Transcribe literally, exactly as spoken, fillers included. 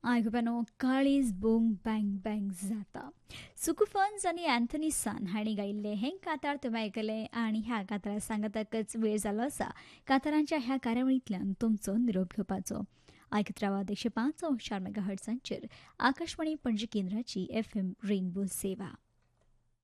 आयकुपानो काळीज boom bang bang जाता. सुकुफन्स आणि अँथनी सान हांणी गायिल्ले हें कातार तुमी आयकले आनी ह्या कातरां सांगताकच वेळ जालो आसा कातरांच्या ह्या कार्यावळींतल्यान तुमचो निरोप घेवपाचो. आयकत रावा एकशे पांच चार मेगा हर्ट्सांचेर आकाशवाणी पणजी केंद्राची एफ एम रेनबो सेवा.